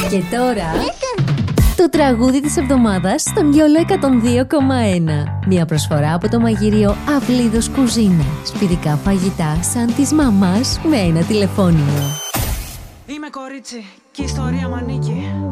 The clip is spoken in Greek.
Και τώρα το τραγούδι της εβδομάδας στον YOLO 102,1. Μια προσφορά από το μαγειρίο Αυλίδος Κουζίνα. Σπιτικά φαγητά σαν της μαμάς με ένα τηλεφώνημα. Είμαι κορίτσι και η ιστορία μ' ανήκει.